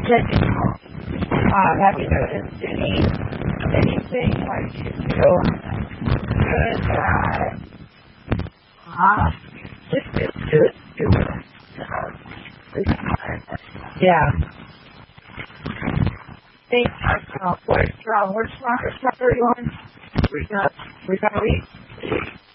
Have you noticed anything like you feel good just do it. Yeah. Think where's everyone? We got